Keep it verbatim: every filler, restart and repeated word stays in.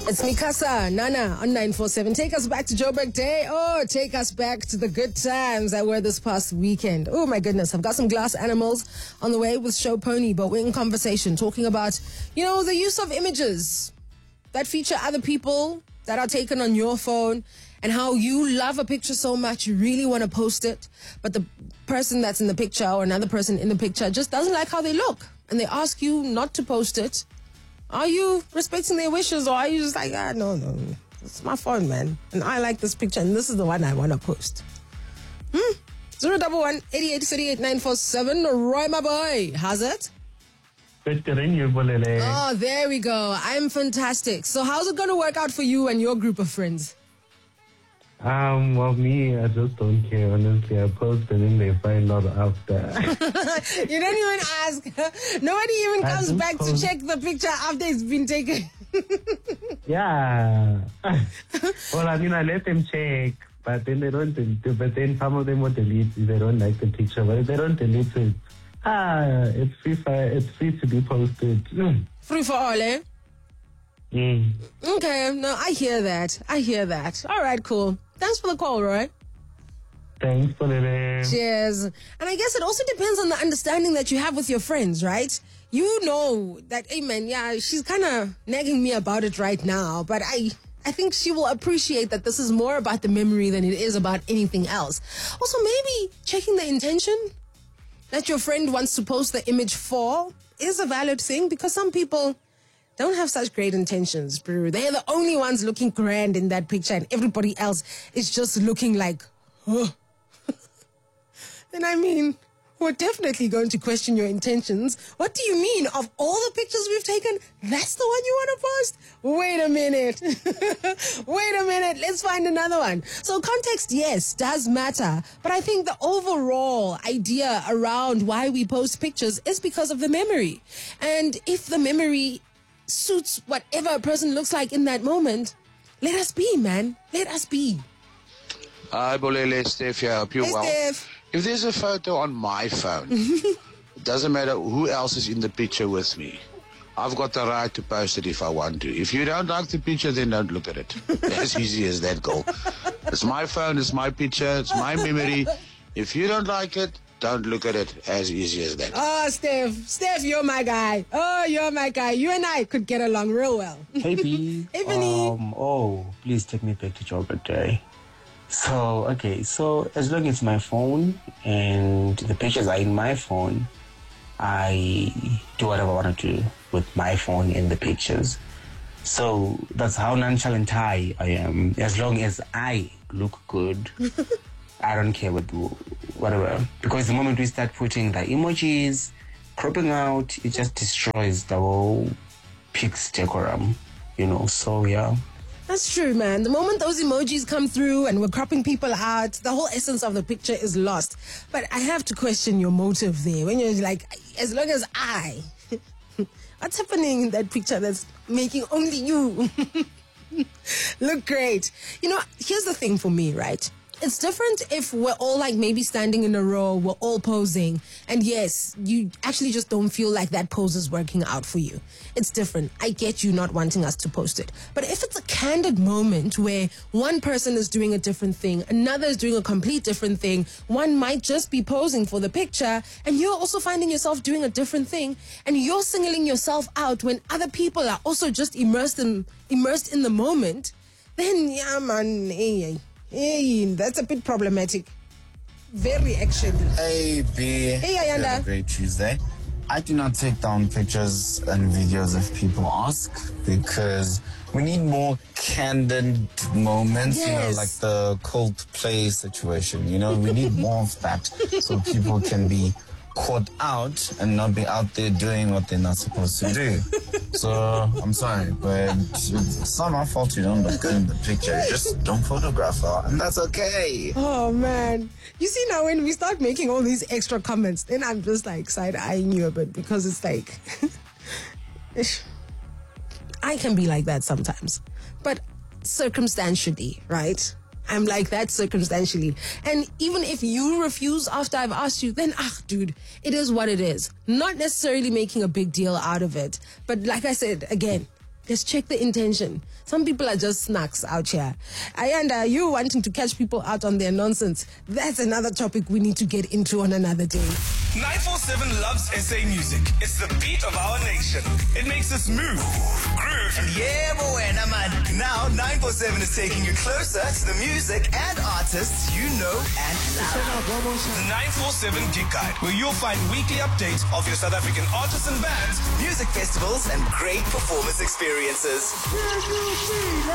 It's Mikasa, Nana on nine four seven. Take us back to Joburg Day. Oh, take us back to the good times that were this past weekend. Oh my goodness, I've got some glass animals on the way with Show Pony, but we're in conversation talking about, you know, the use of images that feature other people that are taken on your phone and how you love a picture so much you really want to post it, but the person that's in the picture or another person in the picture just doesn't like how they look and they ask you not to post it. Are you respecting their wishes, or are you just like, ah, no, no, it's my phone, man, and I like this picture, and this is the one I want to post? Hmm? Zero double one eighty eight thirty eight nine four seven. Roy, my boy, how's it? Oh, there we go. I'm fantastic. So, how's it going to work out for you and your group of friends? Um, well, me, I just don't care, honestly. I post and then they find out after. You don't even ask. Nobody even comes back post. to check the picture after it's been taken. Yeah. Well, I mean, I let them check, but then they don't, but then some of them will delete if they don't like the picture, but if they don't delete it, ah, it's free for, it's free to be posted. Mm. Free for all, eh? Mm. Okay, no, I hear that. I hear that. All right, cool. Thanks for the call, Roy. Thanks for the name. Cheers. And I guess it also depends on the understanding that you have with your friends, right? You know that, hey man, yeah, she's kind of nagging me about it right now, but I... I think she will appreciate that this is more about the memory than it is about anything else. Also, maybe checking the intention that your friend wants to post the image for is a valid thing, because some people don't have such great intentions, bro. They're the only ones looking grand in that picture and everybody else is just looking like, huh. And I mean, we're definitely going to question your intentions. What do you mean? Of all the pictures we've taken, that's the one you want to post? Wait a minute. Wait a minute. Let's find another one. So context, yes, does matter. But I think the overall idea around why we post pictures is because of the memory. And if the memory suits whatever a person looks like in that moment, let us be, man. Let us be. Hi, Bolele, Steph here. I hope you're hey, well. Steph. If there's a photo on my phone, it doesn't matter who else is in the picture with me. I've got the right to post it if I want to. If you don't like the picture, then don't look at it. As easy as that, girl. It's my phone, it's my picture, it's my memory. If you don't like it, don't look at it. As easy as that. Oh, Steph. Steph, you're my guy. Oh, you're my guy. You and I could get along real well. Hey, B. Hey, Vinny. Um, oh, please take me back to Joburg Day. So, okay, so as long as it's my phone and the pictures are in my phone, I do whatever I want to do with my phone and the pictures. So that's how nonchalant I am. As long as I look good, I don't care what whatever. Because the moment we start putting the emojis, cropping out, it just destroys the whole pic's decorum, you know. So yeah. That's true, man. The moment those emojis come through and we're cropping people out, the whole essence of the picture is lost. But I have to question your motive there. When you're like, as long as I... What's happening in that picture that's making only you look great? You know, here's the thing for me, right? It's different if we're all like maybe standing in a row, we're all posing, and yes, you actually just don't feel like that pose is working out for you. It's different. I get you not wanting us to post it. But if it's a candid moment where one person is doing a different thing, another is doing a complete different thing, one might just be posing for the picture, and you're also finding yourself doing a different thing, and you're singling yourself out when other people are also just immersed in, immersed in the moment, then yeah, man, hey, Hey, that's a bit problematic. Very actually. Hey, B. Hey, Ayanda. Have a great Tuesday. I do not take down pictures and videos if people ask, because we need more candid moments, yes. You know, like the Coldplay situation. You know, we need more of that so people can be caught out and not be out there doing what they're not supposed to do. So, I'm sorry, but it's not my fault you don't look good in the picture. You just don't photograph her, and that's okay. Oh, man. You see, now when we start making all these extra comments, then I'm just like side-eyeing you a bit, because it's like... I can be like that sometimes. But circumstantially, right? I'm like that circumstantially. And even if you refuse after I've asked you, then, ah, dude, it is what it is. Not necessarily making a big deal out of it. But like I said, again, Let's check the intention. Some people are just snacks out here. And uh, you wanting to catch people out on their nonsense, that's another topic we need to get into on another day. nine four seven loves S A music. It's the beat of our nation. It makes us move, groove. And yeah, boy, man. Now nine four seven is taking you closer to the music and artists you know and love. The nine four seven Gig Guide, where you'll find weekly updates of your South African artists and bands, Music festivals and great performance experiences.